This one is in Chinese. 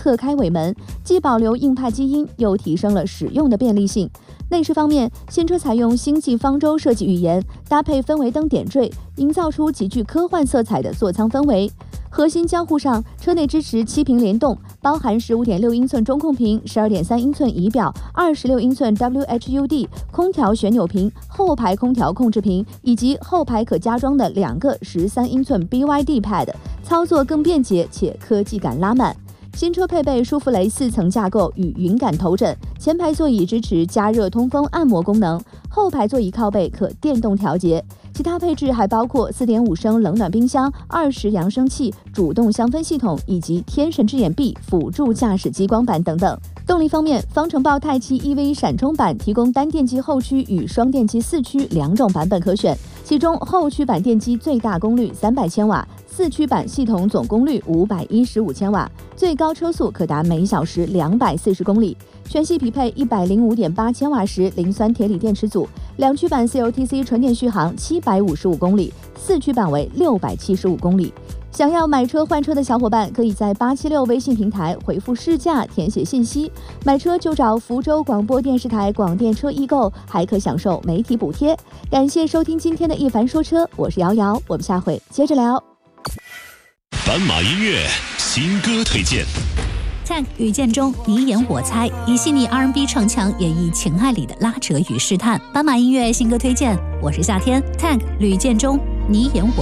侧开尾门，既保留硬派基因，又提升了使用的便利性。内饰方面，新车采用星际方舟设计语言，搭配氛围灯点缀，营造出极具科幻色彩的座舱氛围。核心交互上，车内支持7屏联动，包含15.6英寸中控屏、12.3英寸仪表、26英寸 WHUD 空调旋钮屏、后排空调控制屏，以及后排可加装的2个13英寸 BYD Pad， 操作更便捷且科技感拉满。新车配备舒芙蕾4层架构与云感头枕，前排座椅支持加热通风按摩功能，后排座椅靠背可电动调节。其他配置还包括4.5升冷暖冰箱、20扬声器、主动香氛系统以及天神之眼臂辅助驾驶激光板等等。动力方面，方程豹泰7 EV 闪充版提供单电机后驱与双电机4驱2种版本可选，其中后驱版电机最大功率300千瓦，4驱版系统总功率515千瓦，最高车速可达每小时240公里。全系匹配105.8千瓦时磷酸铁锂电池组，2驱版 CLTC 纯电续航755公里，4驱版为675公里。想要买车换车的小伙伴，可以在876微信平台回复试驾填写信息，买车就找福州广播电视台广电车易购，还可享受媒体补贴。感谢收听今天的一凡说车，我是瑶瑶，我们下回接着聊。 斑马音乐新歌推荐。 Tank 遇见中你演我猜，以细腻 R&B 唱腔演绎情爱里的拉扯与试探。斑马音乐新歌推荐，我是夏天。Tank 吕建中你演我